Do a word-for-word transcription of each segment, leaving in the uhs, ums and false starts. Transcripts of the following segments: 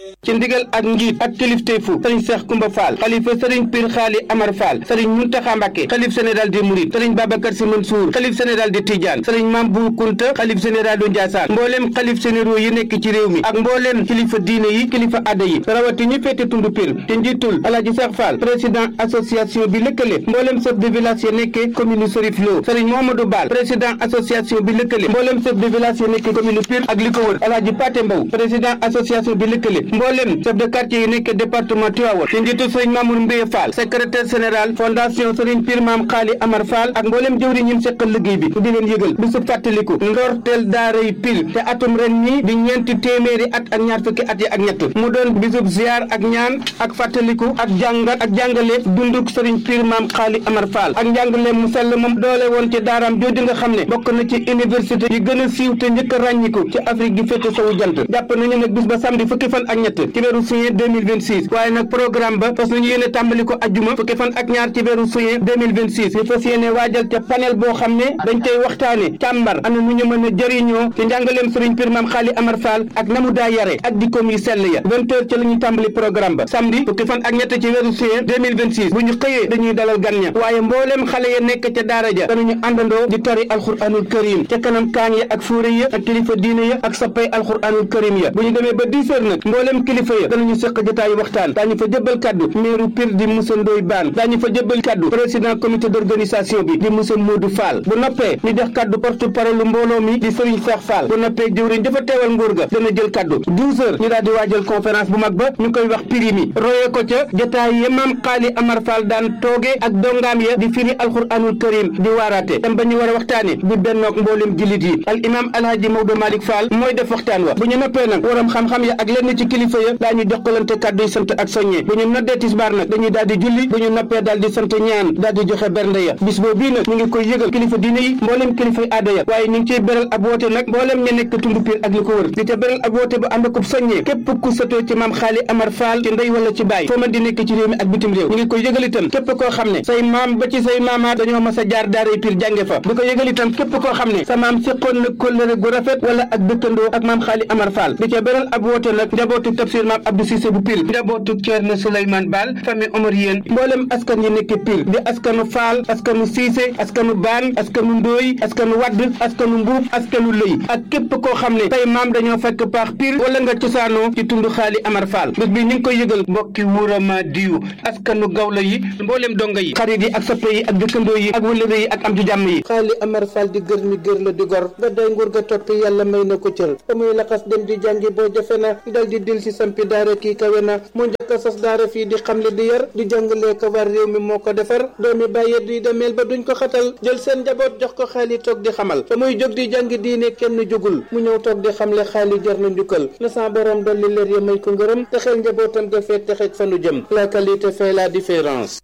ci ndigal ak njiit ak kilifteefu sëriñ Cheikh Koumba Fall xalifa sëriñ Pir Xaali Amar Fall sëriñ Muntaxa Mbàkke xalif général des Mourides sëriñ Babacar Sy Mansour xalif général de Tidiane sëriñ Mame Bou Kounta xalif général du Ndiassane mbooleem xalif généraux yi nekk ci réew mi ak mbooleem kilifa diine yi kilifa aada yi rawati ñi féete tundu Pir te njiitul Alaaji Cheikh Fall président association bi lëkkale mbooleem chef de village yi nekkee commune Serif Lo sëriñ Mohamadou Bal président association bi lëkkale mbooleem chef de village yi nekkee commune Pir ak li ko wër Alaaji Paté Mbow président association bi lëkkale mbooleem chef de quartier yi nekkee département Tivaouane te njiitul sëriñ Mamour Mbiye Fall secrétaire général fondation sëriñ Pir Mame Xaali Amar Fall ak mbooleem jëwriñ ñim seqal liggéey bi di leen yëgal bisu fàttaliku ndorteel daaray Pir te atum ren ñi di ñeenti téeméeri at ak ñaar fukki at yi ak ñett mu doon bisub ziar ak ñaan ak fàttaliku ak jàngat ak jàngale dunduk sëriñ Pir Mame Xaali Amar Fall ak njàngale mu sell moom doole woon ci daaraam jooju nga xam ne bokk na ci université yi gën a siiw te njëkk a ràññiku ci Afrique gi féete sowu jant jàpp nañu nag bis ba samedi fukki fan ak ñett ci weeru juin deux mille vingt-six waaye nag programme ba fas nañu yéene tàmbali ko ajjuma fukki fan ak ñaar ci weeru juin deux mille vingt-six ñu fas yéene waajal ca panel boo xam ne dañ koy waxtaane càmbar ana nu ñu mën a jëriñoo ci njàngaleem sëriñ Pir Mame Xaali Amar Fall ak na mu daa yare ak dikkoom yi sell ya vingt heures ci la ñuy tàmbali programme ba samedi fukki fan ak ñett ci weeru juin deux mille vingt-six bu ñu xëyee dañuy dalal gan ña waaye mbooleem xale ya nekk ca daara ja danañu àndandoo di tari alxuraanul karim ca kanam kaan ya ak fuure ya ak kilifa diine ya ak sappay alxuraanul karim ya bu ñu demee ba dix heures nag mbooleem kilifa ya danañu seq jotaayu waxtaan daañu fa jëbbal kaddu meeru Pir di Moussa Ndoye Bane daañu fa jëbbal kaddu président comité d'organisation bi di Moussa Modou Fall bu noppee ñu jox kaddu porte-parole mbooloo mi di Serigne Cheikh Fall bu noppee jëwriñ dafa teewal nguur ga dana jël kaddu douze heures ñu daal di waajal conférence bu mag ba ñu koy wax pirimi royee ko ca jotaay ya Mame Xaali Amar Fall daan tooge ak dongaam ya di firi alxuraanul karim di waaraate dem ba ñu war a waxtaane di bennoog mbooleem jullit yi al imam alhaji Maodo Malick Fall mooy def waxtaan wa bu ñu noppee nag waram xam-xam ya ak lenn ci kilifa ya daañu jokkalante kaddu yi sant ak soññe bu ñu noddee tisbaar nag dañuy daal di julli bu ñu noppee daal di sant ñaan daal di joxe bernde ya bis boobu bii nag ñu ngi koy yëgal kilifa diine yi mbooleem kilifay aada ya waaye ñu ngi ciy beral ab woote nag mbooleem ña nekk tundu Pir ak li ko wër di ca beral ab woote ba ànd akub soññee képp ku sëtoo ci Mame Xaali Amar Fall ci ndey wala ci baay foo mën di nekk ci réew mi ak bitim réew ñu ngi koy yëgal itam képp koo xam ne say maam ba ci say maamaat dañoo mas a jaar daaray Pir jànge fa di ko yëgal itam képp koo xam ne sa maam séqoon na kóllëre gu rafet wala ak dëkkandoo ak Mame Xaali Amar Fall di ca beral ab woote nag njabootu tafsir Mame Abdou Cissé bu Pir njabootu Ceerno Souleymane Baal famille Omarien mboolem askan yi nekk Pir di askanu Fall askanu Cissé askanu Baan askanu Ndooy askanu Wadd askanu Mbuub askanu Lëy ak képp koo xam ne say maam dañoo fekk paax Pir wala nga cosaanoo ci tundu Xaali Amar Fall bés bi ñu ngi koy yëgal mbokki Wurama Diyu askanu Gawla yi mboolem donga yi xarit yi ak soppe yi ak dëkkandoo yi ak wëllëre yi ak am ju jàmm yi Xaali Amar Fall di gër mi gër la di gor ba day nguur ga toppi yàlla may na ko cër ba muy laxas dem di jàngi boo jafe na dal di dil si sampi daara kii kawe na mu njëkk a sos daara fii di xamle di yar di jàngalee ko war réew mi moo ko defar doomi bàyyi di demeel ba duñ ko xatal jël seen njaboot jox ko Xaali toog di xamal ba muy jóg di jàngi diine kenn jógul mu ñëw toog di xamle Xaali jar na njukkal na sa borom dolli leer ya may ko ngërëm te xel njabootam ga feet te xeej fanu jëm la qualité fait la différence.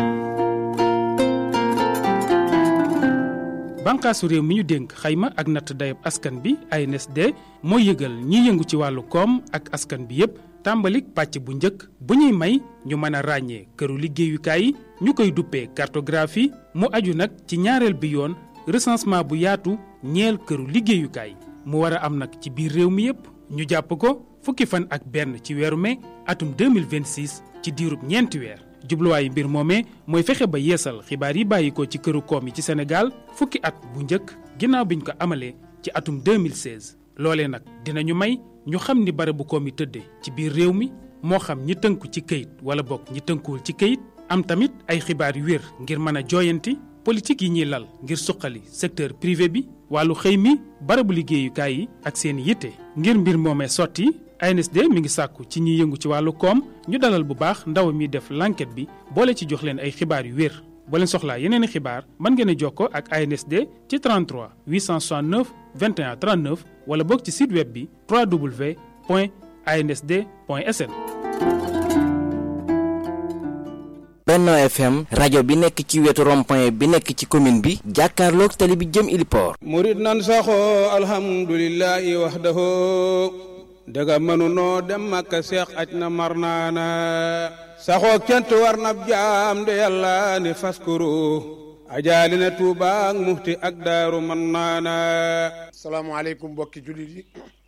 bànqaasu réew mi ñu dénk xayma ak natt dayab askan bi A N S D mooy yëgal ñiy yëngu ci wàllu koom ak askan bi yépp tàmbalik pàcc bu njëkk bu ñuy may ñu mën a ràññee këru liggéeyukaay yi ñu koy duppee cartographie mu aju nag ci ñaareel bi yoon recensement bu yaatu ñeel këru liggéeyukaay mu war a am nag ci biir réew mi yépp ñu jàpp ko fukki fan ak benn ci weeru mai atum deux mille vingt-six ci diirub ñeenti weer jubluwaayu mbir moomee mooy fexe ba yeesal xibaar yi bàyyi ko ci këru koom yi ci Sénégal fukki at bu njëkk ginnaaw biñ ko amalee ci atum deux mille seize loolee nag dinañu may ñu xam ni barabu koom yi tëddee ci biir réew mi moo xam ñi tënku ci këyit wala bokk ñi tënkuwul ci këyit am tamit ay xibaar yu wér ngir mën a jooyanti politique yi ñuy lal ngir suqali secteur privé bi wàllu xëy mi barabu liggéeyukaay yi ak seen yitte ngir mbir moomee sotti A N S D mi ngi sàkku ci ñiy yëngu ci wàllu koom ñu dalal bu baax ndaw mi def l'enquête bi boole ci jox leen ay xibaar yu wér boo leen soxlaa yeneen i xibaar mën ngeen a jokkoo ak A N S D ci trente-trois huit cent soixante-neuf vingt et un trente-neuf wala boog ci site web bi w w w point a n s d point s n. Benno F M rajo bi nekk ci wetu rond-point bi nekk ci commune bi jàkkaarloog tali bi jëm Iliport. murid nan saxoo alhamdulillahi wahdahu daga mënunoo dem Makka seex aj na mar naana saxoo kent war na jaam de yàlla ne faskuru ajaali na Tuuba ak Muxti ak Daaru man naana. salaamaaleykum mbokki jullit yi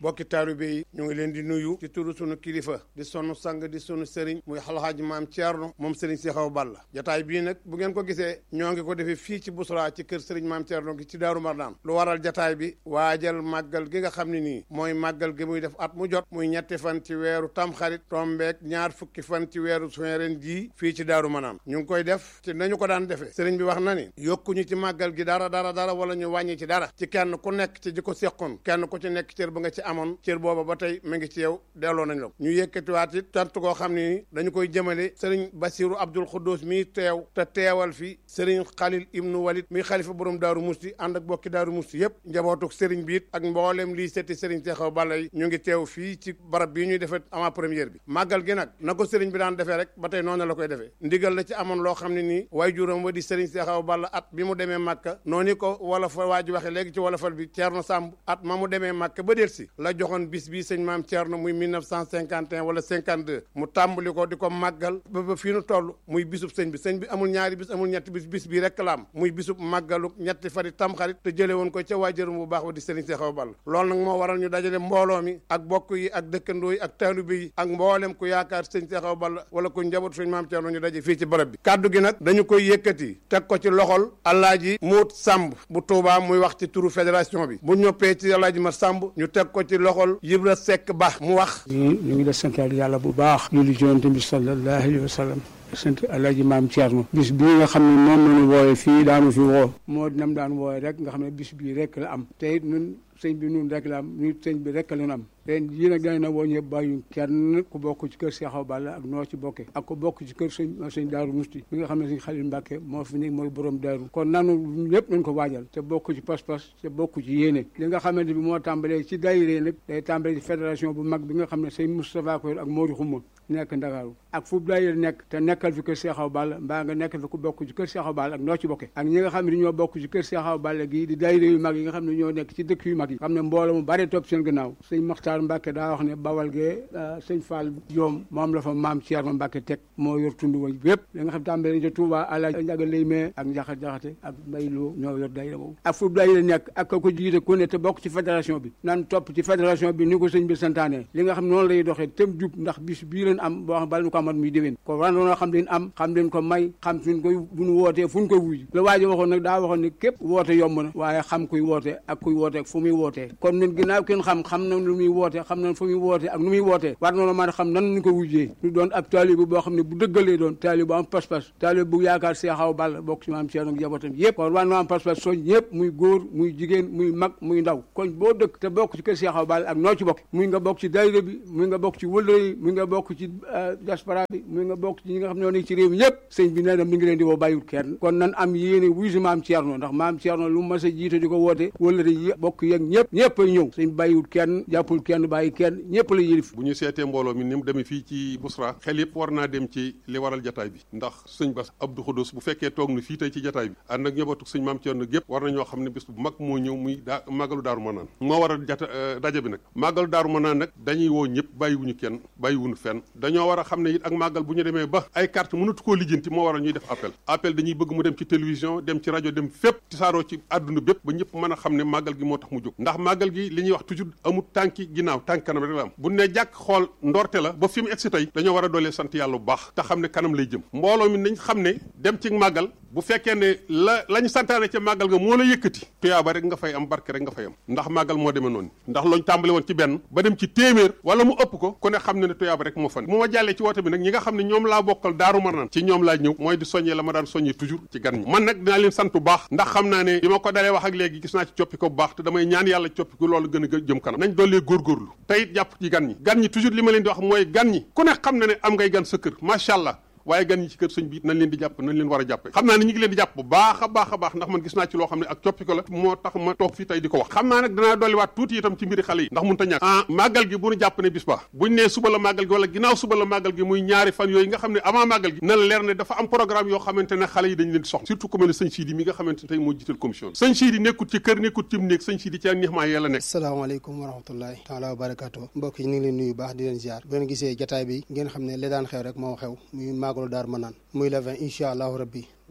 bokki taalibe yi ñu ngi leen di nuyu ci turu sunu kilifa di sunu sang di sunu sëriñ muy Alxaaji Maam Thierno moom sëriñ Cheikh Awa Balla jataay bii nag bu ngeen ko gisee ñoo ngi ko defee fii ci Bousra ci kër sëriñ Maam Thierno gi ci Daaru Marnaan lu waral jataay bi waajal màggal gi nga xam ne nii mooy màggal gi muy def at mu jot muy ñetti fan ci weeru tamxarit tombeek ñaar fukki fan ci weeru juin ren jii fii ci Daaru Marnaan ñu ngi koy def ci nañu ko daan defee sëriñ bi wax na ni yokkuñu ci màggal gi dara dara dara wala ñu wàññi ci dara ci kenn ku nekk ci ji ko seqoon kenn ku ci nekk cër ba nga ci amoon cër booba ba tey mu ngi ci yow delloo nañ la ko ñu yëkkatiwaat it tant koo xam ne dañu koy jëmale sëriñ Basiru Abdul Xuddus mi teew te teewal fi sëriñ Xalil Ibnu Walid mi xalifa borom Daaru Musti ànd ak bokki Daaru Musti yëpp njabootuk sëriñ bi it ak mboolem lii setti sëriñ Cheikh Awa Balla yi ñu ngi teew fii ci barab bii ñuy defee avant première bi màggal gi nag na ko sëriñ bi daan defee rek ba tey noonu la koy defee ndigal la ci amoon loo xam ne nii waajuram wa di sëriñ Cheikh Awa Balla at bi mu demee Màkka noonu ko wala fa waa ji waxe léegi ci wolofal bi Thierno Samb at ma mu demee Màkka ba déet si la joxoon bis bii sëñ Maam Thierno muy mille neuf cent cinquante et un wala cinquante-deux mu tàmbali ko di ko màggal ba ba fii nu toll muy bisub sëñ bi sëñ bi amul ñaari bis amul ñetti bis bis bii rek la am muy bisub màggalu ñetti fari tamxarit te jële woon ko ca waajuram bu baax wa di sëriñ Cheikh Awa Balla loolu nag moo waral ñu dajale mbooloo mi ak bokk yi ak dëkkandoo yi ak taalibe yi ak mboolem ku yaakaar sëñ Cheikh Awa Balla wala ku njaboot sëñ Maam Thierno ñu daje fii ci barab bi kaddu gi nag dañu koy yëkkati teg ko ci loxol Alaaji Muut Samb bu Tuubaa muy wax ci turu fédération bi bu ñoppee ci Alaaji Ma Samb ñu teg ko ci loxol Yibra Seck Ba mu wax ñu ngi def sant yàlla bu baax julli ci Yonent bi sallallahu alayhi wa sallam sant Alaaji Maam Thierno bis bii nga xam ne moom lañu wooye fii daanu fi woo moo dinam daan wooye rek nga xam ne bis bii rek la am te it ñun sëñ bi ñun rek la am ñun sëñ bi rek la ñu am ren yii nag dañ na woo ñëpp bàyyi kenn ku bokk ci kër Cheikh Awa Balla ak noo ci bokke ak ku bokk ci kër sëñ sëñ Daaru Musti mi nga xam ne sëñ Xalil Mbàkke moo fi nekk mooy borom daaru kon nanu lépp nañ ko waajal te bokk ci pas-pas te bokk ci yéene li nga xamante bi moo tàmbalee ci daayira nag day tàmbalee ci fédération bu mag bi nga xam ne sëñ Moustapha Koy ak Mori Xuma nekk Ndakaaru ak fu daayira nekk te nekkal fi kër Cheikh Awa Balla mbaa nga nekkal fi ku bokk ci kër Cheikh Awa Balla ak noo ci bokke ak ñi nga xam ne ñoo bokk ci kër Cheikh Awa Balla gii di daayira yu mag yi nga xam ne ñoo nekk ci dëkk yu mag yi xam ne mbooloo mu bari topp seen gannaaw sëñ Maxtaar Mbàkke daa wax ne Bawal gee sëñ Fall Joom moom la fa Maam Thierno Mbàkke teg moo yor tund wa yëpp li nga xam tàmbalee ca Touba Alaaji Njaga Lay mee ak Njaxat Jaxate ak Mbay Lo ñoo yor daayira boobu ak fu daayira nekk ak ko jiite ku ne te bokk ci fédération bi nan topp ci fédération bi ni ko sëñ bi santaane li nga xam noonu lay doxee tëm jub ndax bis bii leen am boo xam bala ñu ko amat muy déwén ko war noonu xam leen am xam leen ko may xam fi ñu koy bu ñu wootee fu ñu koy wuy la waaji waxoon nag daa waxoon ne képp woote yomb na waaye xam kuy woote ak kuy woote ak fu muy wootee kon ñun ginnaaw kenn xam xam na lu muy woote xam na fu muy woote ak nu muy wootee war noonu mën a xam nan ñu ko wujjee ñu doon ab taalibe boo xam ne bu dëggalee doon taalibe bu am pas-pas taalibe bu yaakaar Cheikh Awa Balla bokk ci Maam Thierno ak njabootam yëpp kon war noo am pas-pas soñ ñëpp muy góor muy jigéen muy mag muy ndaw kon boo dëkk te bokk ci kër Cheikh Awa Balla ak noo ci bokk muy nga bokk ci daayira bi muy nga bokk ci wëllëre yi muy nga bokk ci diaspora bi muy nga bokk ci ñi nga xam ne ñoo nekk ci réew mi ñëpp sëñ bi nee na mi ngi leen di woo bàyyiwul kenn kon nan am yéene wuy si Maam Thierno ndax Maam Thierno lu mas a jiite di ko woote wëllëre yi bokk yeeg ñëpp ñëpp ay ñëw sëñ bàyyiwul kenn jàppul kenn bàyyi kenn ñëpp la yëlif bu ñu seetee mbooloo mi ni mu demee fii ci Bousra xel yëpp war naa dem ci li waral jataay bi ndax sëñ Bass Abdou Khoudous bu fekkee toog na fii tey ci jataay bi ànd ak njabootu sëñ Maam Thierno gépp war na ñoo xam ne bés bu mag moo ñëw muy daa màggalu Daaru Manaan moo waral jata daje bi nag màggalu Daaru Manaan nag dañuy woo ñëpp bàyyiwuñu kenn bàyyiwuñu fenn dañoo war a xam ne it ak màggal bu ñu demee ba ay carte mënatu koo lijjanti moo waral ñuy def appel appel dañuy bëgg mu dem ci télévision dem ci rajo dem fépp ci saaroo ci àdduna bépp ba ñëpp mën a xam ne màggal gi moo tax mu jóg ndax màggal gi li ñuy wax toujours amul tànki ginnaaw tànk kanam rek la am bu ne jàkk xool ndorte la ba fi mu egsi tey dañoo war a doolee sant yàlla bu baax te xam ne kanam lay jëm mbooloo mi nañ xam ne dem ci màggal bu fekkee ne la la ñu santaane ca màggal nga moo la yëkkati tuyaaba rek nga fay am barke rek nga fay am ndax màggal moo demee noonu ndax looñ tàmbale woon ci benn ba dem ci téeméer wala mu ëpp ko ku ne xam ne ne tuyaaba rek moo fan mu ma jàllee ci woote bi nag ñi nga xam ne ñoom laa bokkal Daaru Marnaan ci ñoom laa ñëw mooy di soññee la ma daan soññee toujours ci gan ñi man nag dinaa leen sant bu baax ndax xam naa ne bi ma ko dalee wax ak léegi gis naa ci coppi ko bu baax te damay ñaan yàlla coppi ko loolu gën a jëm kanam nañ doolee góorgóorlu te it jàpp ci gan ñi gan ñi toujours li ma leen di wax mooy gan ñi ku ne xam na ne am ngay gan sa kër macha allah waaye gan ñi ci kër sëñ bi nañ leen di jàpp nañ leen war a jàppe xam naa ne ñu ngi leen di jàpp bu baax a baax a baax ndax man gis naa ci loo xam ne ak coppi ko la moo tax ma toog fii tey di ko wax xam naa nag danaa dolliwaat tuuti itam ci mbiri xale yi ndax mun ta ñàkk ah màggal gi bu ñu jàpp ne bis ba buñ nee suba la màggal gi wala ginnaaw suba la màggal gi muy ñaari fan yooyu nga xam ne avant màggal gi na la leer ne dafa am programme yoo xamante ne xale yi dañ leen di soxla surtout ku mel ne sëñ Sidi mi nga xamante ne tey moo jiital commission bi sëñ Sidi nekkut ci kër nekkut ci néeg sëñ Sidi ci ak ñax maa yàlla nekk asalaamaaleykum wa rahmatullahi taala wa barakatuh mbokk yi ñu ngi leen nuyu baax di leen ziar bu leen gisee jataay bi ngeen xam ne li daan xew rek moo xew muy màggalu Daaru Manaan muy le vingt incha allahu rabbi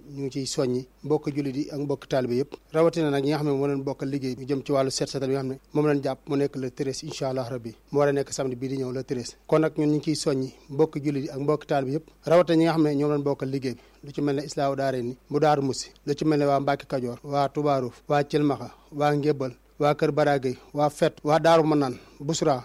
ñu ngi ciy soññi mbokk jullit yi ak mbokk taalibe yëpp rawatina nag ñi nga xam ne moo leen bokkal liggéey bi jëm ci wàllu set setal bi nga xam ne moom lañ jàpp mu nekk le treize incha allah rabbi mu war a nekk samedi bii di ñëw le treize kon nag ñun ñu ngi ciy soññi mbokk jullit yi ak mbokk taalibe yëpp rawatina ñi nga xam ne ñoom lañ bokkal liggéey bi lu ci mel ne islaahu daare ni bu daaru musi lu ci mel ne waa Mbàkke Kajoor waa Tubaaruuf waa Cilmaxa waa Ngébbal waa Kër Baragay waa Fet waa Daaru Manaan Busra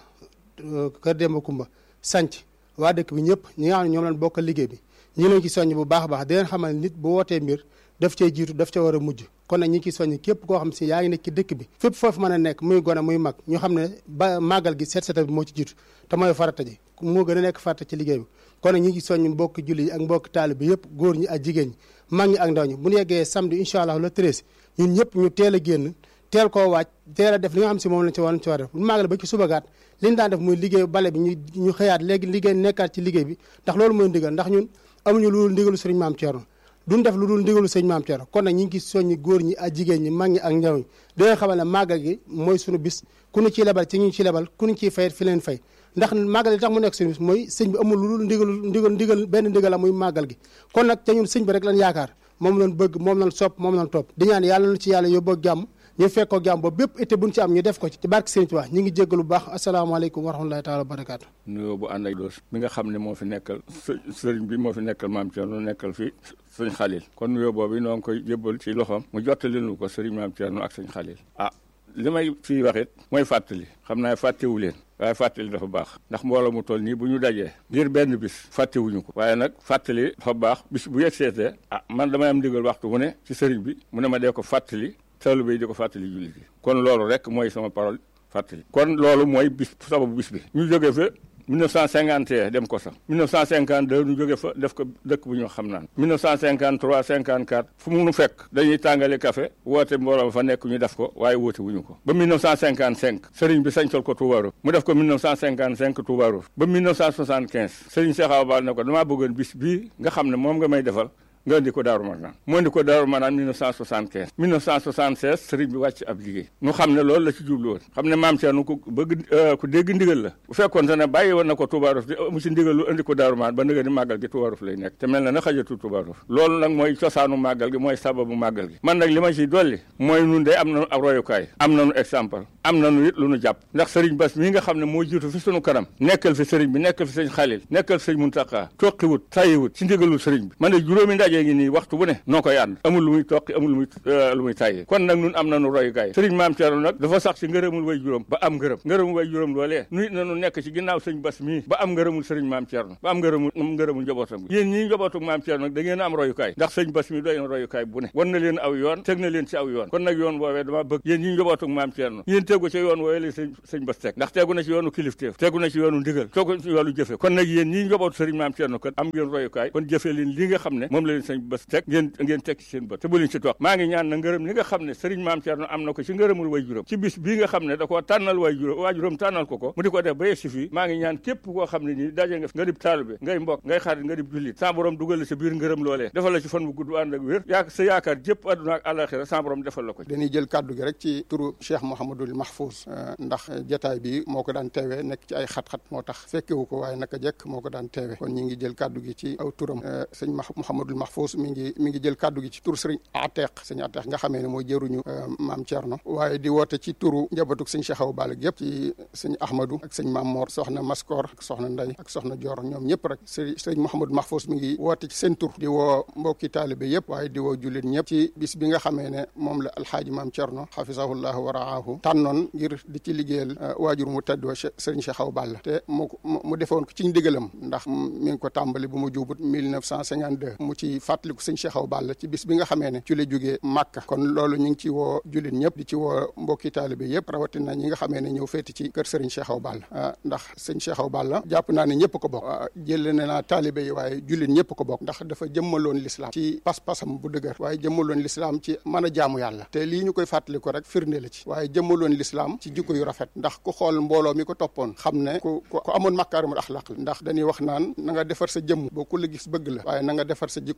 Kër Demba Kumba sanc waa dëkk bi ñëpp ñi nga xam ne ñoom lañ bokkal liggéey bi ñi leen ci soññ bu baax a baax di leen xamal nit bu wootee mbir daf cee jiitu daf ca war a mujj kon nag ñi ngi ciy soññ képp koo xam si yaa ngi nekk ci dëkk bi fépp foofu mën a nekk muy gone muy mag ñu xam ne ba màggal gi set setal bi moo ci jiitu te mooy farata ji moo gën a nekk farata ci liggéey bi kon nag ñi ngi soññ mbokk julli yi ak mbokk taalibe bi yëpp góor ñi ak jigéen ñi mag ñi ak ndaw ñi bu ñu yeggee samedi incha allah le treize ñun ñëpp ñu teel a génn teel koo waaj teel a def li nga xam si moom lañ ci war ci war def bu màggal ba ci subagaat li ñu daan def muy liggéey bale bi ñu ñu xëyaat léegi liggéey nekkaat ci liggéey bi ndax loolu mooy ndigal ndax ñun amuñu lu dul ndigalu sëriñ Maam Thierno duñ def lu dul ndigalu sëriñ Maam Thierno kon nag ñi ngi soññi góor ñi ak jigéen ñi mag ñi ak ndaw ñi danga xamal ne màggal gi mooy suñu bis ku ñu ciy lebal ci ñu ci lebal ku ñu ciy fayet fi leen fay ndax màggal gi tax mu nekk suñu bis mooy sëñ bi amul lu dul ndigalu ndigal ndigal benn ndigal la muy màggal gi kon nag te ñun sëñ bi rek lañ yaakaar moom lañ bëgg moom lañ sopp moom lañ topp di ñaan yàlla na ci yàlla yóbboo jàmm ñu fekk ko jàmm boobu bépp été buñ ci am ñu def ko ci ci barke Sëriñ Tuubaa ñi ngi jéggalu bu baax asalaamaaleykum wa rahmatulahi taala wa barakaatu nuyoo bu ànd ak doos mi nga xam ne moo fi nekkal sëriñ bi moo fi nekkal Maam Thierno nekkal fi sëñ Xalil kon nuyoo boobu noo ngi koy jébbal ci loxoom mu jottali nu ko sëriñ Maam Thierno ak sëñ Xalil ah li may fii wax it mooy fàttali xam naa fàttewu leen waaye fàttali dafa baax ndax mbooloo mu toll nii bu ñu dajee ngir benn bis fàttewuñu ko waaye nag fàttali dafa baax bis bu yegg seetee ah man damay am ndigal waxtu mu ne ci sëriñ bi mu ne ma dee ko fàttali taalibe yi di ko fàttali jullit yi kon loolu rek mooy sama parole fàttali kon loolu mooy bis sababu bis bi ñu jógee fa mille neuf cent cinquante et un dem ko sax mille neuf cent cinquante deux ñu jóge fa def ko dëkk bu ñu xam naan mille neuf cent cinquante trois cinquante quatre fu mu nu fekk dañuy tàngale café woote mbooloo fa nekk ñu def ko waaye woote wuñu ko ba mille neuf cent cinquante cinq sëriñ bi sañcal ko Touba Roof mu def ko mille neuf cent cinquante cinq Touba Roof ba mille neuf cent soixante quinze sëriñ Cheikh Awa Bal ne ko damaa bëggoon bis bii nga xam ne moom nga may defal nga indi ko Daaru Marnaan mu indi ko Daaru Marnaan mille neuf cent soixante quinze mille neuf cent soixante seize sëriñ bi wàcc ab liggéey ñu xam ne loolu la ci jublu woon xam ne Maam Thierno ku bëgg ku dégg ndigal la bu fekkoon te ne bàyyi woon na ko Touba Roof mu si ndigal lu indi ko Daaru Marnaan ba nga ni màggal gi Touba Roof lay nekk te mel na na xajatu Touba Roof loolu nag mooy cosaanu màggal gi mooy sababu màggal gi man nag li ma ciy dolli mooy nun de am nañu ab royukaay am nañu exemple am nañu it lu nu jàpp ndax sëriñ Bass mii nga xam ne moo jiitu fi sunu kanam nekkal fi sëriñ bi nekkal fi sëriñ Xalil nekkal fi sëriñ Muntaxa toqiwut tayiwut ci ndigalul sëriñ bi man de juróomi ndaje ngi nii waxtu bu ne noo koy ànd amul lu muy toqi amul lu muy lu muy tàyyee kon nag nun am nañu royukaay sëriñ Maam Thierno nag dafa sax ci ngërëmul way juróom ba am ngërëm ngërëmul way juróom loolee nuit nañu nekk ci ginnaaw sëriñ Bass mii ba am ngërëmul sëriñ Maam Thierno ba am ngërëmul ngërëmul njabootam gi yéen ñii njabootu Maam Thierno nag da ngeen am royukaay ndax sëriñ Bass mii doy na royukaay bu ne wan na leen aw yoon teg na leen ci aw yoon kon nag yoon woowee dama bëgg yéen ñii njabootu Maam Thierno yéen tegu ci yoon woowee la sëñ sëñ Bass teg ndax tegu na ci yoonu kilifteef tegu na ci yoonu ndigal tegu na ci yoonu jëfe kon nag yéen ñii njabootu sëriñ Maam Thierno kat am ngeen royukaay kon jëfe leen li nga xam ne moom la leen sëñ Bass teg ngeen ngeen teg ci seen bët te bu leen ci toog maa ngi ñaan na ngërëm li nga xam ne sëriñ Maam Thierno am na ko ci ngërëmul way juróom ci bis bii nga xam ne da koo tànnal way juróom waa juróom tànnal ko ko mu di ko def ba yegg si fii maa ngi ñaan képp koo xam ne nii daje nga nga dib taalibe ngay mbokk ngay xarit nga dib jullit sa borom dugal la sa biir ngërëm loolee defal la ci fan bu gudd ànd ak wér yaa sa yaakaar jëpp àdduna ak àllaxira sa borom defal la ko dañuy jël kàddu gi rek ci turu Cheikh Mouhamadoul Mahfouz ndax jataay bi moo ko daan teewee nekk ci ay xat-xat moo tax fekkewu ko waaye naka jekk moo ko daan teewee kon ñi ngi jël kàddu gi ci aw turam sëñ Mouhamadoul Mahfouz mi ngi mi ngi jël kàddu gi ci tur sëriñ Ateq sëñ Ateq nga xamee ne mooy jëruñu Maam Thierno waaye di woote ci turu njabatug sëñ Cheikh Awa Balla yëpp ci sëñ Ahmadou ak sëñ Maam Mor soxna Maskor ak soxna Nday ak soxna Dior ñoom ñëpp rek sëñ Mouhamadoul Mahfouz mi ngi woote ci seen tur di woo mbokki taalibe yëpp waaye di woo jullit ñëpp ci bis bi nga xamee ne moom la alxaaji Maam Thierno xafisahullahu wa raahu tànnoon ngir di ci liggéeyal waajur mu tedd wa sëriñ Cheikh Awa Balla te mu mu defoon ko ci ndigalam ndax mi ngi ko tàmbali bu mu juubut mille neuf cent cinquante-deux mu ci fàttaliku sëñ Cheikh Awa Balla ci bis bi nga xamee ne ci la jógee Màkka kon loolu ñu ngi ci woo jullit ñëpp di ci woo mbokki taalibe yëpp rawatina ñi nga xamee ne ñëw féeti ci kër sëriñ Cheikh Awa Balla ndax sëñ Cheikh Awa Balla jàpp naa ne ñëpp ko bokk jël ne naa taalibe yi waaye jullit ñëpp ko bokk ndax dafa jëmmaloon lislaam ci pas-pasam bu dëgër waaye jëmmaloon lislaam ci mën a jaamu yàlla te lii ñu koy fàttali ko rek firnde la ci waaye jëmmaloon lislaam ci jikko yu rafet ndax ku xool mbooloo mi ko toppoon xam ne ku ku amoon makaarimul axlaq la ndax dañuy wax naan na nga defar sa jëmm boo ku la gis bëgg la waaye na nga defar sa jikko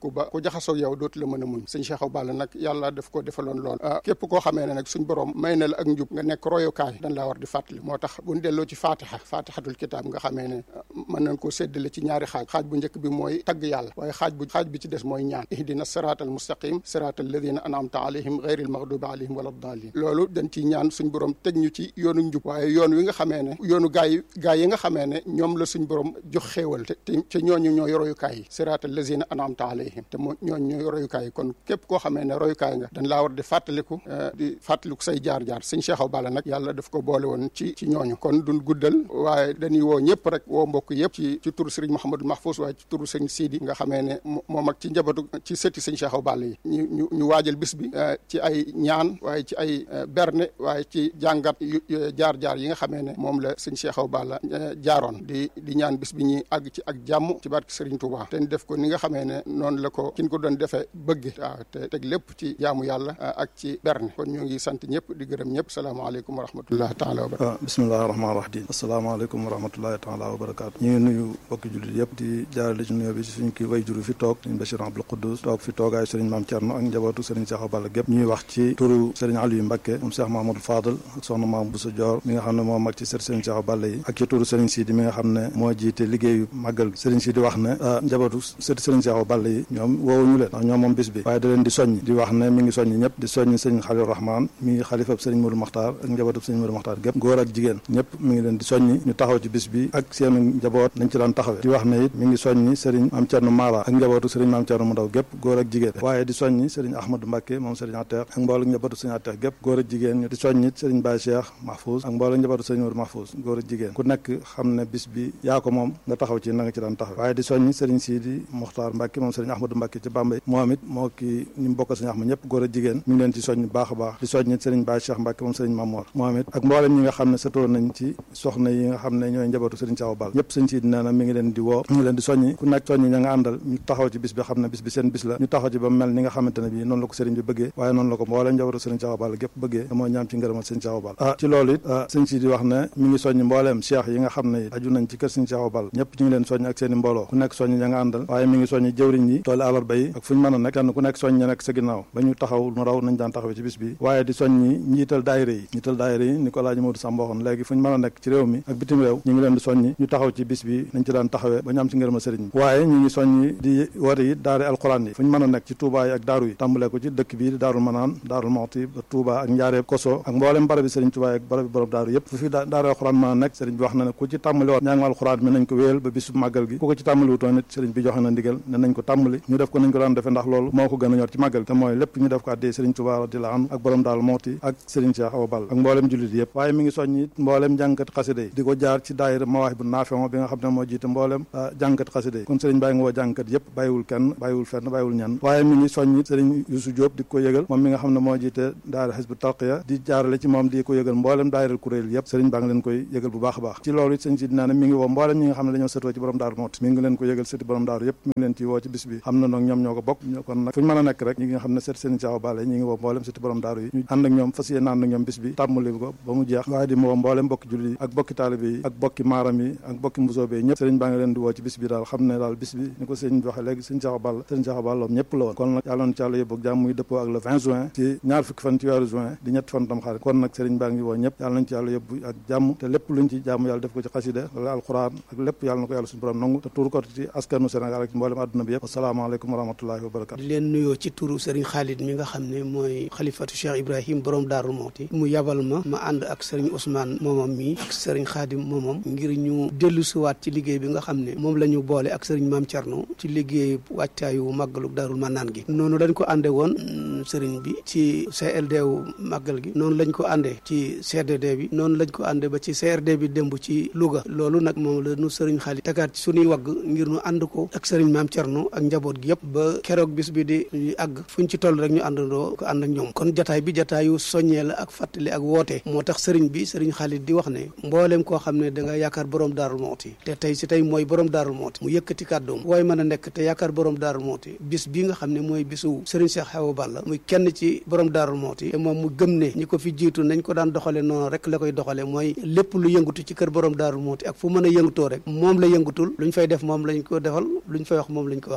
ubbeeku ba ku jaxasoo yow dootu la mën a muñ. sëñ Cheikh Awa Balla nag yàlla daf ko defaloon lool képp koo xamee ne nag suñ borom may na la ak njub nga nekk royukaay dañ laa war di fàttali. moo tax buñ delloo ci fatiha fatihatul kitaab nga xamee ne mën nañ koo séddale ci ñaari xaaj xaaj bu njëkk bi mooy tagg yàlla waaye xaaj bu xaaj bi ci des mooy ñaan ihdina siraatal mustaqim siraatal ladina an'amta alayhim ghayril maghdubi alayhim wala daalin. loolu dañ ciy ñaan suñ borom teg ñu ci yoonu njub waaye yoon wi nga xamee ne yoonu gaay gaay yi nga xamee ne ñoom la suñ borom jox xéewal te te ñooñu ñooy royukaay yi siraatal lazina an'amta alayhim te moo ñooñu ñooy royukaay yi kon képp koo xamee ne royukaay nga dañ laa war di fàttaliku di fàttaliku say jaar-jaar sëñ Cheikh Awa Balla nag yàlla daf ko boole woon ci ci ñooñu kon duñ guddal waaye dañuy woo ñëpp rek woo mbokk yëpp ci ci turu sëriñ Mouhamadou Mahfous waaye ci turu sëñ Sidi nga xamee ne moom ak ci njabootu ci sëtti sëñ Cheikh Awa Balla yi ñu ñu ñu waajal bis bi ci ay ñaan waaye ci ay berne waaye ci jàngat jaar-jaar yi nga xamee ne moom la sëñ Cheikh Awa Balla jaaroon di di ñaan bis bi ñuy àgg ci ak jàmm ci barke Serigne Touba te def ko ni nga xamee ne noonu la ko kin ko doon defee bëgge waaw te teg lépp ci jaamu yàlla ak ci berne kon ñoo ngi sant ñëpp di gërëm ñëpp salaamaaleykum wa rahmatullahi taala wa barakatu bismillahi rahmaani rahim asalaamaaleykum wa rahmatullahi taala wa barakatu ñu ngi nuyu bokki jullit yëpp di jaarale ci nuyoo bi ci suñu kii way juru fi toog Serigne Bachir Abdou Khoudous toog fi toogaayu Serigne Mame Thierno ak njabootu Serigne Cheikh Awa Balla gépp ñuy wax ci turu Serigne Aliou Mbacké moom Cheikh Mahamadou Fadal ak soxna Mame Bousso Dior mi nga xam ne moo mag ci sët Serigne Cheikh Awa Balla yi ak ci turu Serigne Sidi mi nga xam ne moo jiite liggéeyu màggal Serigne Sidi wax ne njabootu sët Serigne Cheikh Awa Balla yi ñoom woowuñu leen ndax ñoom moom bis bi waaye da leen di soññ di wax ne mi ngi soññ ñëpp di soññ Serigne Khalil Rahman mi ngi xalifab Serigne Modou Makhtar ak njabootu Serigne Modou Makhtar gépp góor ak jigéen ñëpp mi ngi leen di soññ ñu taxaw ci bis bi ak seen njaboot nañ ci daan taxawee di wax ne it mi ngi soññ Serigne Mame Thierno Mara ak njabootu Serigne Mame Thierno mu ndaw gépp góor ak jigéen waaye di soññ Serigne Ahmadou Mbacké moom Serigne Atex ak mbooloo njabootu Serigne Atex gépp góor ak jigéen di soññ it Serigne Baye Cheikh Mahfouz ak mbooloo njabootu Serigne Modou Mahfouz góor ak jigéen ku nekk xam ne bis bi yaa ko moom nga taxaw ci na nga ci daan taxaw waaye di soññ Serigne Sidi Mokhtar Mbacké moom Serigne Ahmadou Mbacké ci Bambey moom it moo ki ñu bokk Serigne Ahmad ñëpp góor ak jigéen mi ngi leen ci soññ baax a baax di soññ it Serigne Baye Cheikh Mbacké moom Serigne Mamor moom it ak mboolem ñi nga xam ne sëtoo nañ ci soxna yi nga xam ne ñooy njabootu Serigne Cheikh Awa Balla ñëpp Serigne Sidi nee na mi ngi leen di woo mi ngi leen di soññi ku nekk soññi ña nga àndal ñu taxaw ci bis bi xam ne bis bi seen bis la ñu taxaw ci ba mel ni nga xamante ne bi noonu la ko Serigne bi bëggee waaye noonu la ko mboolem njabootu Serigne Cheikh Awa Balla gépp bëggee te mooy ñaam ci ngërëmal Serigne Cheikh Awa Balla ah ci loolu it Serigne Sidi wax ne mi ngi soññ mbooleem cheikh yi nga xam ne it aju nañ ci kër Serigne Cheikh Awa Balla ñëpp ñu ngi leen soññ ak seen i mbooloo ku nekk soññ ña nga àndal waaye mi ngi soññ jëwriñ yi tooli àllarba yi ak fu ñu mën a nekk kenn ku nekk soññ ña nekk sa ginnaaw ba ñu taxaw nu raw nañ daan taxawee ci bis bi waaye di soññi njiital daayira yi njiital daayira yi ni ko Laaji Modou Samba waxoon léegi fu ñu mën a nekk ci réew mi ak bitim réew ñu ngi leen di soññi ñu taxaw ci bis bi nañ ci daan taxawee ba ñu am ci ngërëmal sëriñ bi waaye ñu ngi soññi di woote yi daari alxuraan yi fu ñu mën a nekk ci Touba yi ak daaru yi tàmbalee ko ci dëkk bii di Daarul Manaan Daarul Moxti ba Touba ak Njaareeb Koso ak mboolem barabi sëriñ Touba ak barabi borom daaru yëpp fu fi daari alxuraan mën a nekk sëriñ bi wax na ne ku ci tàmbali woon ñaangal alxuraan mi nañ ko wéyal ba bisu màggal gi ku ko ci tàmbali wutoon nit sëriñ bi joxe na ndigal ne nañ ko tàmbali ñu def ko nañ ko daan defee ndax loolu moo ko gën a ñor ci màggal te mooy lépp ñu def ko addee sëriñ Touba radiyallahu anhu ak borom Daarul Moxti ak sëriñ Cheikh Awa Balla ak mboolem jullit yëpp waaye mi ngi soññ it mboolem jàngkat xasida yi di ko jaar ci daayira Mawaahibu Naafi'u bi nga xam ne moo jiite mboolem jàngkat xasida yi kon sëriñ bàyyi nga woo jàngkat yëpp bàyyiwul kenn bàyyiwul fenn bàyyiwul ñenn waaye mi ngi soññ it sëriñ Youssou Diop di ko yëgal moom mi nga xam ne moo jiite daayira Hizbu Tarqiya di jaarale ci moom di ko yëgal mboolem daayira kuréel yëpp sëriñ baa ngi leen koy yëgal bu baax a baax ci loolu it sëriñ si dinaa ne mi ngi woo mboolem ñi nga xam ne dañoo sëtoo ci borom daaru Muxti mi ngi leen ko yëgal sëti borom daaru yëpp mi ngi leen ci woo ci bis bi xam na nag ñoom ñoo ko bokk kon nag fu ñu mën a nekk rek ñi nga xam ne sët sëriñ Cheikh Awa Balla ñi ngi woo mboolem sëti borom daaru yi ñu ànd ak ñoom fas yéene ànd ak ñoom bis bi tàmmali ko ba mu jeex waaye di woo mboolem bokki julli yi ak bokki taalibe yi ak bokki maaram yi ak bokki mbusoobe yi ñëpp sëriñ baa ngi leen di woo ci bis bi daal xam ne daal bis bi ni ko sëriñ bi waxee léegi sëriñ Cheikh Awa Balla sëriñ Cheikh Awa Balla ñëpp la woon kon nag yàlla na ci yàlla yóbbu ak jàmm muy dëppoo ak le vingt juin ci ñaar fukki fan ci weeru juin di ñetti fan tam xarit kon nag sëriñ baa ngi woo ñëpp yàlla nañ ci yàlla yóbbu ak jàmm te lépp luñ ci jàmm yàlla def ko ci xasida wala alquran ak lépp yàlla na ko yàlla suñu borom nangu te tuur ko ci askanu Sénégal ak mboolem àdduna bi yëpp asalaamaaleykum wa rahmatullahi wa barakatu di leen nuyoo ci turu sëriñ Khalid mi nga xam ne mooy xalifatu Cheikh Ibrahim borom Daaru Muxti mu yabal ma ma ànd ak sëriñ Ousmane moomam mi ak sëriñ Khadim moomam ngir ñu dellu siwaat ci liggéey bi nga xam ne moom la ñu boole ak sëriñ Mame Thierno ci liggéey wàccaayu màggalu Daarul Manaan gi noonu lañ ko ànde woon sëriñ bi ci C L D wu màggal gi noonu lañ ko àndee ci C D D bi noonu lañ ko àndee ba ci C R D bi démb ci Louga loolu nag moom la nu sëriñ Khalid tegaat ci suñuy wagg ngir ñu ànd ko ak sëriñ Mame Thierno ak njaboot gi yëpp ba keroog bis bi di àgg fuñ ci toll rek ñu àndandoo ko ànd ak ñoom kon jataay bi jataayu soññee la ak fàttali ak woote moo tax sëriñ bi sëriñ Khalid di wax ne mbooleem koo xam ne da nga yaakaar borom Daaru Muxti te tey si tey mooy borom Daaru Muxti mu yëkkati kàddoom waaye mën a nekk te yaakaar borom Daaru Muxti bis bi nga xam ne mooy bisu sëriñ Cheikh Awa Balla muy kenn ci borom Daaru Muxti te moom mu gëm ne ñi ko fi jiitu nañ ko daan doxale noonu rek la koy doxale mooy lépp lu yëngatu ci kër borom Daaru Muxti ak fu mën a yëngutoo rek moom la yëngutul luñ fay def moom lañ ko defal luñ fay wax moom lañ ko waxal noonu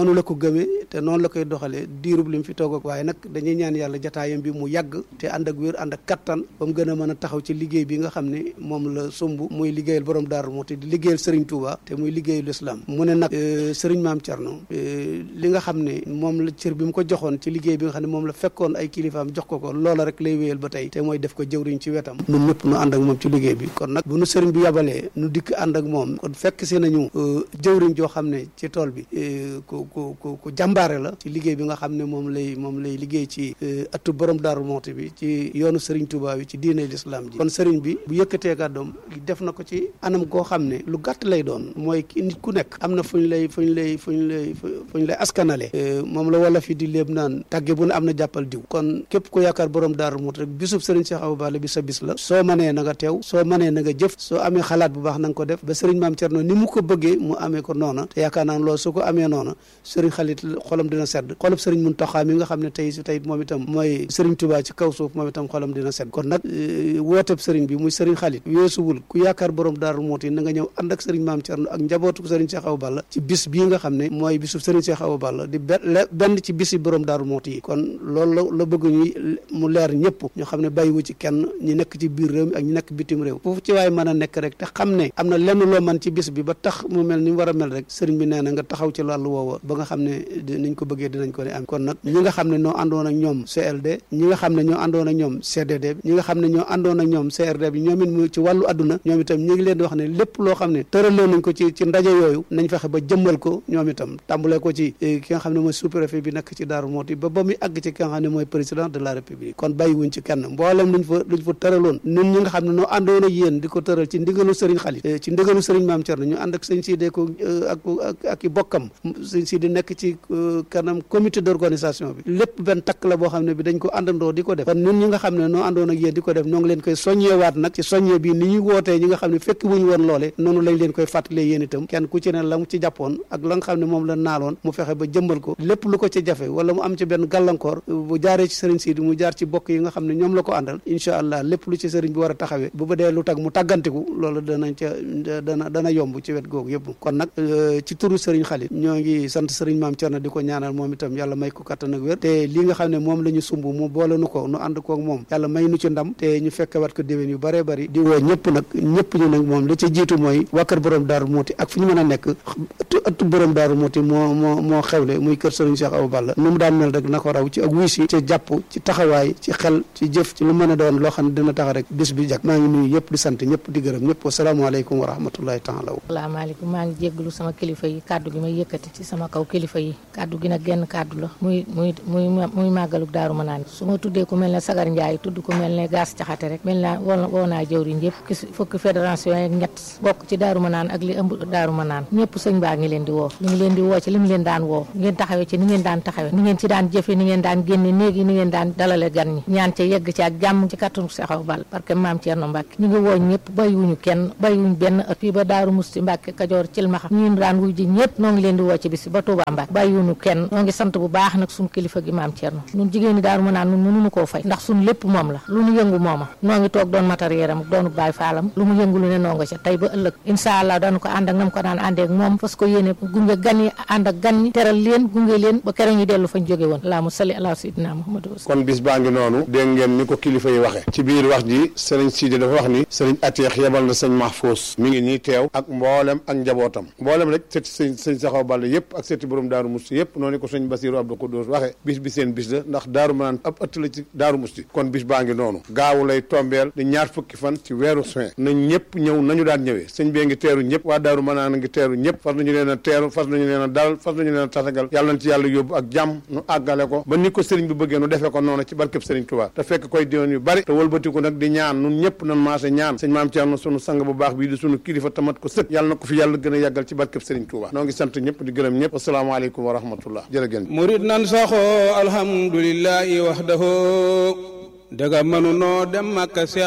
noonu la ko gëmee te noonu la koy doxalee diirub li mu fi toog ak waaye nag dañuy ñaan yàlla jataayam bi mu yàgg te ànd ak wér ànd ak kattan ba mu gën a mën a taxaw ci liggéey bi nga xam ne moom la sumb muy liggéeyal borom Daaru Muxti di liggéeyal Serigne Touba te muy liggéeyal islam mu ne nag Serigne Mame Thierno li nga xam ne moom la cër bi mu ko joxoon ci liggéey bi nga xam ne moom la fekkoon ay kilifaam jox ko ko loola rek lay wéyal ba tey te mooy def ko jëwriñ ci wetam ñun ñëpp nu ànd ak moom ci liggéey bi kon nag bu nu Serigne bi yabalee nu dikk ànd ak moom kon fekk si nañu jëwriñ joo xam ne ci tool bi ku ku ku ku jàmbaare la ci liggéey bi nga xam ne moom lay moom lay liggéey ci ëttu borom Daaru Muxti bi ci yoonu Serigne Touba bi ci diine l'islam ji kon Serigne bi bu yëkkatee kàddoom def na ko ci anam koo xam ne lu gàtt lay doon mooy ki nit ku nekk am na fu ñu lay fu ñu lay fu ñu lay fu ñu lay askanale moom la wala fi di léeb naan tàgge bu ne am na jàppal diw kon képp ku yaakaar borom Daaru Muxti rek bisub Serigne Cheikh Awa Balla bi sa bis la soo manee na nga teew soo manee na nga jëf soo amee xalaat bu baax na nga ko def ba Serigne Mame Thierno ni mu ko bëggee mu amee ko noona te yaakaar naa loolu su ko amee noona Serigne Khalid xolam dina sedd xolub Serigne Mountakha mi nga xam ne tey si tey moom itam mooy Serigne Touba ci kaw suuf moom itam xolam dina sedd kon nag wooteb Serigne bi muy Serigne Khalid weesuwul ku yaakaar borom Daaru Muxti na nga ñëw ànd ak Serigne Mame Thierno ak njabootu Serigne Cheikh Awa Balla ci bis bii nga xam ne mooy bisu Serigne Cheikh Awa Balla di benn ci bisi borom Daaru Muxti yi kon loolu la la bëgg ñuy mu leer ñëpp ñu xam ne bàyyiwu ci kenn ñi nekk ci biir réew mi ak ñi nekk bitim réew foofu ci waaye mën a nekk rek te xam ne am na lenn loo mën ci bis bi ba tax mu mel ni mu war a mel rek Serigne bi nee na nga taxaw ci wàllu woowa ba nga xam ne niñ ko bëggee dinañ ko ne am kon nag ñi nga xam ne ñoo àndoon ak ñoom C L D ñi nga xam ne ñoo àndoon ak ñoom C D D bi ñi nga xam ne ñoo àndoon ak ñoom C R D bi ñoom it mu ci wàllu adduna ñoom itam ñu ngi leen di wax ne lépp loo xam ne tëraloon nañ ko ci ci ndaje yooyu nañ fexe ba jëmmal ko ñoom itam tàmbalee ko ci ki nga xam ne mooy sous-préfet bi nekk ci Daaru Muxti ba ba muy àgg ci ki nga xam ne mooy président de la république kon bàyyiwuñ ci kenn mboolem luñ fa luñ fa tëraloon ñun ñi nga xam ne noo àndoon ak yéen di ko tëral ci ndigalu Serigne Khalid ci ndigalu Serigne Mame Thierno ñu ànd ak sëñ Sidé ko ak ak ak i bokkam sëñ Sidé nekk ci kanam comité d'organisation bi lépp benn takk la boo xam ne bi dañ ko àndandoo di ko def kon ñun ñi nga xam ne noo àndoon ak yéen di ko def ñoo ngi leen koy soññewaat nag ci soññe bi ni ñuy wootee ñi nga xam ne fekk wuñu woon loole noonu lañ leen koy fàttalee yéen itam kenn ku ci ne la mu ci jàppoon ak la nga xam ne moom la naaloon mu fexe ba jëmbal ko lépp lu ko ci jafe wala mu am ci benn gàllankoor bu jaaree ci Serigne Sidi mu jaar ci bokk yi nga xam ne ñoom la ko àndal incha allah lépp lu ci Serigne bi war a taxawee bu ba dee lu tag mu tàggantiku loolu danañ ca dana dana yomb ci wet googu yëpp kon nag ci turu Serigne Khalid ñoo ngi sant Serigne Mame Thierno di ko ñaanal moom itam yàlla may ko kattan ak wér te li nga xam ne moom la ñu sumb mu boole nu ko nu ànd koog moom yàlla may nu ci ndam te ñu fekkewat ko déwén yu bëree bëri di woo ñëpp nag ñëpp ñu nag moom li ci jiitu mooy waa kër borom Daaru Muxti ak fu ñu mën a nekk ëttu borom Daaru Muxti moo moo moo xewle muy kër Serigne Cheikh Awa Balla nu mu daan mel rek na ko raw ci ak wuy si ci jàpp ci taxawaay ci xel ci jëf ci lu mën a doon loo xam ne dina tax rek bis bi jag maa ngi nuyu yëpp di sant ñëpp di gërëm ñëpp wasalaamaaleykum wa rahmatullahi taala asalaamaaleykum maa ngi jégglu sama kilifa yi kàddu gi may yëkkati ci sama kaw kilifa yi kàddu gi nag genn kàddu la muy muy muy muy màggaluk Daaru Manaan su ma tuddee ku mel ne Sagar Ndiaye tudd ku mel ne Gaas Caxate rek mel naa woo naa jëwriñ yëpp ki fukki fédération ak ñett bokk ci Daaru Manaan ak li ëmb Daaru Manaan ñëpp sëñ baa ngi leen di woo ñu ngi leen di woo ci li mu leen daan woo ngeen taxawee ci ni ngeen daan taxawee ni ngeen ci daan jëfe ni ngeen daan génne néegi ni ngeen daan dalale gan ñi ñaan ca yegg ci ak jàmm ci kattanu Cheikh Awa Balla parce que Mame Thierno Mbacke ñu ngi woo ñëpp bàyyiwuñu kenn bàyyiwuñu benn ëtt fii ba Daaru Musti Mbacke Kajoor Cilmaxa ñu daan wuy ji ñëpp noo ngi leen di woo ci bis ba Touba Mbacke bàyyiwuñu kenn noo ngi sant bu baax nag suñu kilifa gi Mame Thierno ñun jigéen ñi Daaru Manaan ñun mënuñu koo fay ndax suñu lépp moom la lu ñu yëngu mooma noo ngi toog doon matériel am doonu baay faalam lu mu yëngu lu ne noo nga ca tey ba ëllëg incha allah dañu ko ànd ak nam ko daan àndee ak moom parce que yéene gunge gan yi ànd ak gan ñi teral leen gunge leen ba kere ñu dellu fañ jóge woon allahumma salli ala sayyidina Muhammad kon bis baa ngi noonu dégg ngeen ni ko kilifa yi waxe ci biir wax ji Serigne Sidi dafa wax ni Serigne Ateex yebal na sëñ Mahfous mi ngi nii teew ak mboolem ak njabootam mboolem rek sëti sëñ sëñ Cheikh Awa Balla yëpp ak sëti borom Daaru Musti yëpp noonu ko sëñ Basiru Abdou Koudous waxe bis bi seen bis la ndax Daaru Manaan ab ëtt la ci Daaru Musti kon bis baa ngi noonu gaawu lay tombeel di ñaar fukki fan ci weeru juin nañ ñëpp ñëw nañu daan ñëwee sëñ bee ngi teeru ñëpp waa Daaru Manaan ngi teeru ñëpp fas nañu leen a teeru fas nañu leen a dalal fas nañu leen a tatagal yàlla na ci yàlla yóbbu ak jàmm nu àggale ko ba ni ko sëriñ bi bëggee nu defee ko noonu ci barkeb sëriñ Tuubaa te fekk koy diwoon yu bari te wëlbatiku nag di ñaan nun ñëpp nan maase ñaan sëñ Mame Thierno sunu sang bu baax bii di sunu kilifa tamat ko sët yàlla na ko fi yàlla gën a yàggal ci barkeb sëriñ Tuubaa noo ngi sant ñëpp di gërëm ñëpp asalaamaaleykum wa rahmatullah jërëgéen murid nan saxoo alhamdulillahi wahdahu daga mënu noo dem Makka